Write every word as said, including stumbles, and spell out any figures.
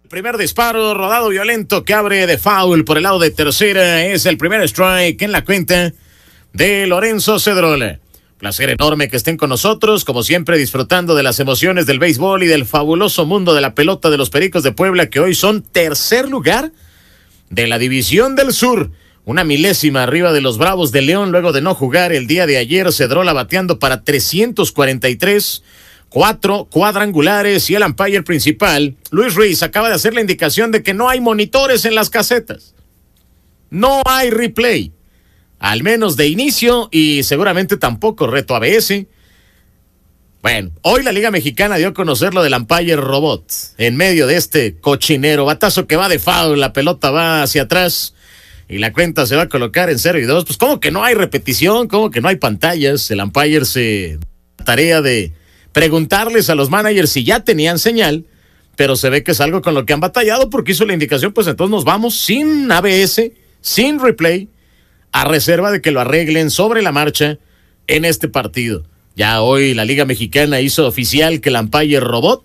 Primer disparo, rodado violento que abre de foul por el lado de tercera. Es el primer strike en la cuenta de Lorenzo Cedrola. Placer enorme que estén con nosotros, como siempre disfrutando de las emociones del béisbol y del fabuloso mundo de la pelota de los Pericos de Puebla, que hoy son tercer lugar de la División del Sur. Una milésima arriba de los Bravos de León luego de no jugar el día de ayer. Cedrola bateando para trescientos cuarenta y tres. Cuatro cuadrangulares y el umpire principal, Luis Ruiz, acaba de hacer la indicación de que no hay monitores en las casetas. No hay replay. Al menos de inicio y seguramente tampoco reto A B S. Bueno, hoy la Liga Mexicana dio a conocer lo del umpire robot. En medio de este cochinero, batazo que va de foul, la pelota va hacia atrás y la cuenta se va a colocar en cero y dos. Pues ¿cómo que no hay repetición? ¿Cómo que no hay pantallas? El umpire se da tarea de preguntarles a los managers si ya tenían señal, pero se ve que es algo con lo que han batallado porque hizo la indicación, pues entonces nos vamos sin A B S, sin replay, a reserva de que lo arreglen sobre la marcha en este partido. Ya hoy la Liga Mexicana hizo oficial que el umpire robot